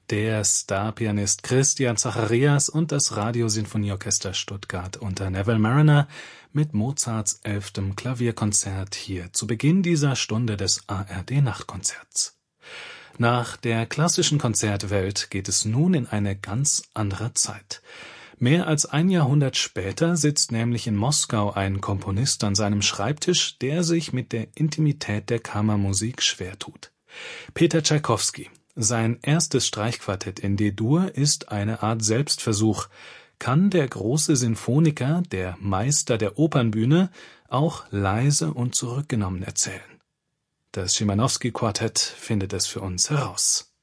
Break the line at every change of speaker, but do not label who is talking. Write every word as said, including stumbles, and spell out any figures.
Der Starpianist Christian Zacharias und das Radiosinfonieorchester Stuttgart unter Neville Marriner mit Mozarts elftem Klavierkonzert hier zu Beginn dieser Stunde des A R D-Nachtkonzerts. Nach der klassischen Konzertwelt geht es nun in eine ganz andere Zeit. Mehr als ein Jahrhundert später sitzt nämlich in Moskau ein Komponist an seinem Schreibtisch, der sich mit der Intimität der Kammermusik schwer tut. Peter Tschaikowski. Sein erstes Streichquartett in D-Dur ist eine Art Selbstversuch. Kann der große Sinfoniker, der Meister der Opernbühne, auch leise und zurückgenommen erzählen? Das Schimanowski-Quartett findet es für uns heraus.